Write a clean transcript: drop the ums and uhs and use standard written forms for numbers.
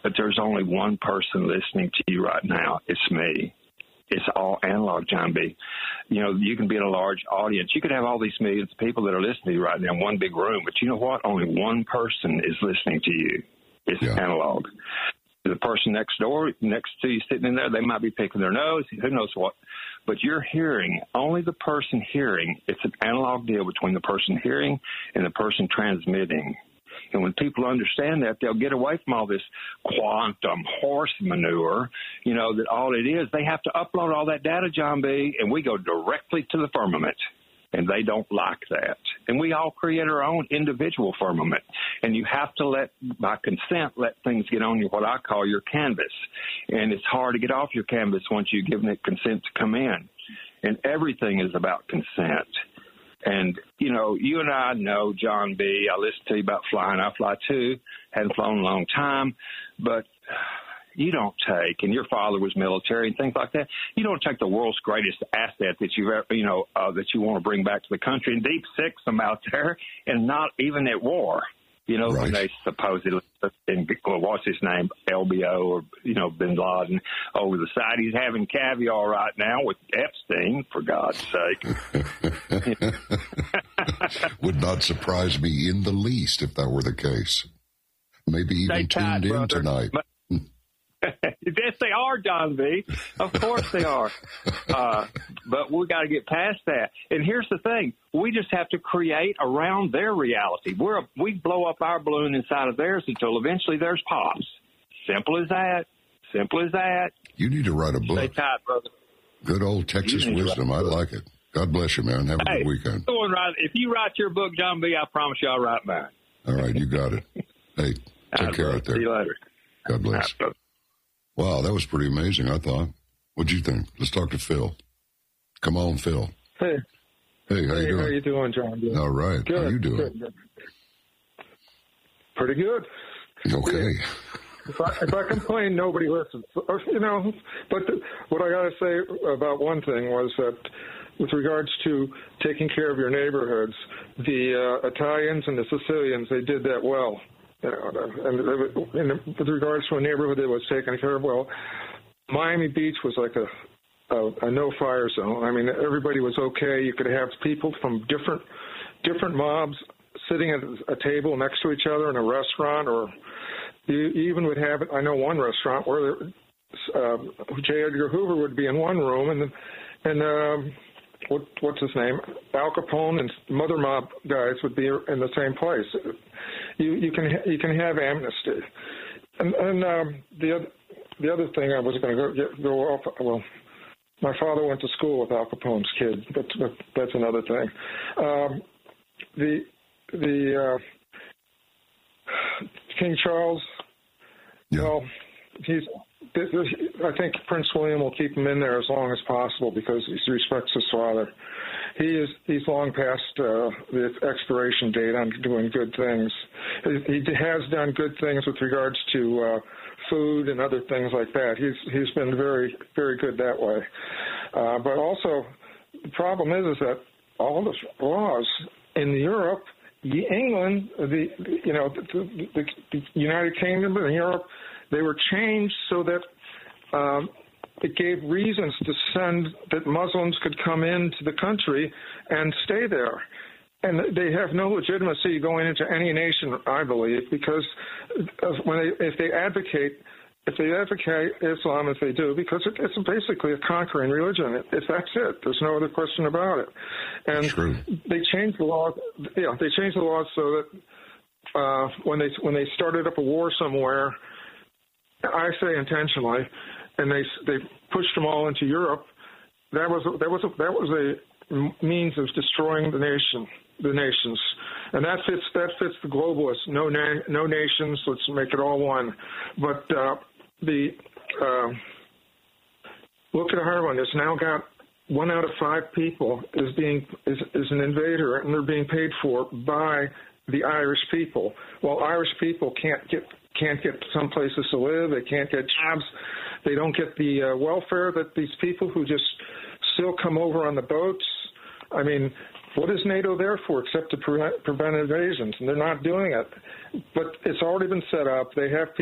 but there's only one person listening to you right now. It's me. It's all analog, John B. You know, you can be in a large audience. You could have all these millions of people that are listening to you right now in one big room, but you know what? Only one person is listening to you. It's analog. The person next to you sitting in there, they might be picking their nose, who knows what. But you're hearing, only the person hearing. It's an analog deal between the person hearing and the person transmitting. And when people understand that, they'll get away from all this quantum horse manure, you know, that all it is. They have to upload all that data, John B., and we go directly to the firmament. And they don't like that. And we all create our own individual firmament. And you have to by consent, let things get on what I call your canvas. And it's hard to get off your canvas once you've given it consent to come in. And everything is about consent. And, you know, you and I know, John B., I listen to you about flying. I fly, too. Hadn't flown in a long time. But you don't take, and your father was military and things like that, you don't take the world's greatest asset that you've ever, you know, that you want to bring back to the country and deep six them out there and not even at war. You know, when they supposedly, what's his name, LBO or, you know, Bin Laden over the side. He's having caviar right now with Epstein, for God's sake. Would not surprise me in the least if that were the case. Maybe even tuned in tonight. Yes, they are, John B. Of course they are. But we got to get past that. And here's the thing. We just have to create around their reality. We blow up our balloon inside of theirs until eventually theirs pops. Simple as that. Simple as that. You need to write a book. Stay tight, brother. Good old Texas wisdom. I like it. God bless you, man. Have a good weekend. If you write your book, John B., I promise you I'll write mine. All right, you got it. Hey, take care out there. See you later. God bless. Wow, that was pretty amazing, I thought. What'd you think? Let's talk to Phil. Come on, Phil. Hey. Hey, how you doing? How you doing, John? All right. Good. How you doing? Good. Pretty good. Okay. If I complain, nobody listens. You know, but what I got to say about one thing was that with regards to taking care of your neighborhoods, the Italians and the Sicilians, they did that well. And with regards to a neighborhood that was taken care of, well, Miami Beach was like a no-fire zone. I mean, everybody was okay. You could have people from different mobs sitting at a table next to each other in a restaurant, or you even would have, I know one restaurant where J. Edgar Hoover would be in one room, and what's his name? Al Capone and Mother Mob guys would be in the same place. You can have amnesty, and the other thing I was going to go off. Well, my father went to school with Al Capone's kid, but that's another thing. The King Charles. Yeah. Well, I think Prince William will keep him in there as long as possible because he respects his father. He's long past the expiration date on doing good things. He has done good things with regards to food and other things like that. He's been very, very good that way. But also, the problem is that all the laws in Europe, England, the United Kingdom and Europe, they were changed so that it gave reasons to send that Muslims could come into the country and stay there. And they have no legitimacy going into any nation, I believe, because if they advocate Islam as they do, because it's basically a conquering religion. That's it. There's no other question about it. And True. They changed the law. Yeah, they changed the laws so that when they started up a war somewhere, I say intentionally, and they pushed them all into Europe. That was a means of destroying the nations, and that fits the globalists. No nations. Let's make it all one. But look at Harlan. It's now got 1 out of 5 people is an invader, and they're being paid for by the Irish people. Well, Irish people can't get some places to live. They can't get jobs. They don't get the welfare that these people who just still come over on the boats. I mean, what is NATO there for except to prevent invasions? And they're not doing it. But it's already been set up. They have